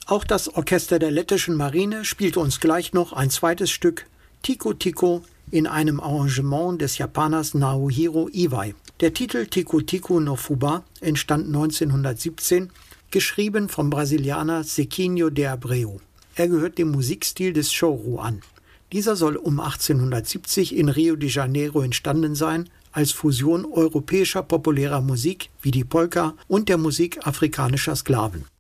Auch das Orchester der lettischen Marine spielte uns gleich noch ein zweites Stück, Tico Tico, in einem Arrangement des Japaners Naohiro Iwai. Der Titel Tico Tico no Fuba entstand 1917, geschrieben vom Brasilianer Zequinho de Abreu. Er gehört dem Musikstil des Choro an. Dieser soll um 1870 in Rio de Janeiro entstanden sein, als Fusion europäischer populärer Musik wie die Polka und der Musik afrikanischer Sklaven.